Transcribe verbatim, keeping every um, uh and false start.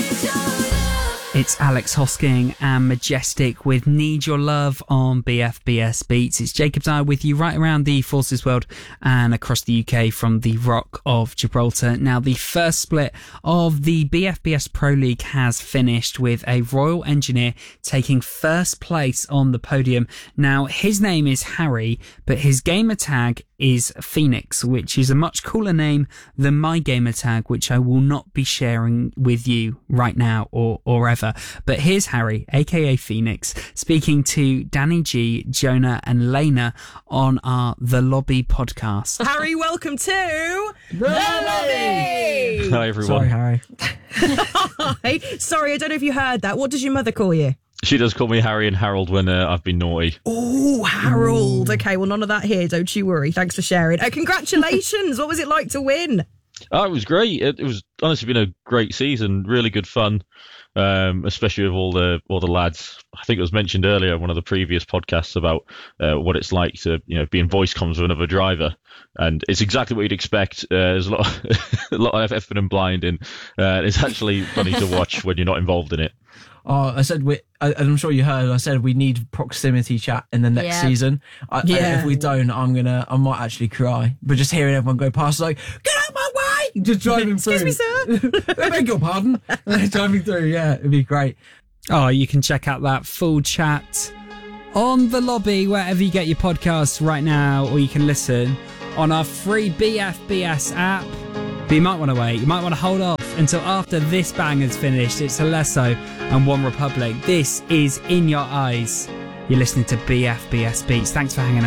It's Alex Hosking and Majestic with Need Your Love on B F B S Beats. It's Jacob Dyer with you right around the Forces world and across the U K from the Rock of Gibraltar. Now, the first split of the B F B S Pro League has finished with a Royal Engineer taking first place on the podium. Now, his name is Harry, but his gamer tag is Phoenix, which is a much cooler name than my gamer tag, which I will not be sharing with you right now or, or ever. But here's Harry, aka Phoenix, speaking to Danny G, Jonah and Lena on our The Lobby podcast. Harry, welcome to The Lobby! Hi, everyone. Sorry, Harry. Hi. Sorry, I don't know if you heard that. What does your mother call you? She does call me Harry and Harold when uh, I've been naughty. Oh, Harold. Okay, well, none of that here. Don't you worry. Thanks for sharing. Oh, congratulations. What was it like to win? Oh, it was great. It, it was honestly been a great season. Really good fun, um, especially with all the all the lads. I think it was mentioned earlier in one of the previous podcasts about uh, what it's like to you know be in voice comms with another driver, and it's exactly what you'd expect. Uh, there's a lot, of, a lot of effort and blinding. Uh, it's actually funny to watch when you're not involved in it. Oh, I said we. I, I'm sure you heard. I said we need proximity chat in the next Yeah. season. I, Yeah. I, if we don't, I'm gonna. I might actually cry. But just hearing everyone go past, like, get out my way! Just driving through. Excuse me, sir. I beg your pardon. Driving through. Yeah, it'd be great. Oh, you can check out that full chat on The Lobby, wherever you get your podcasts right now, or you can listen on our free B F B S app. But you might want to wait. You might want to hold off until after this bang is finished. It's Alesso and One Republic. This is In Your Eyes. You're listening to B F B S Beats. Thanks for hanging out.